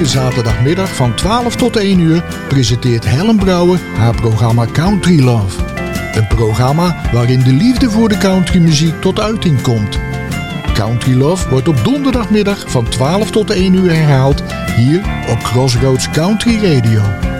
Elke zaterdagmiddag van 12 tot 1 uur presenteert Helen Brouwer haar programma Country Love. Een programma waarin de liefde voor de countrymuziek tot uiting komt. Country Love wordt op donderdagmiddag van 12 tot 1 uur herhaald hier op Crossroads Country Radio.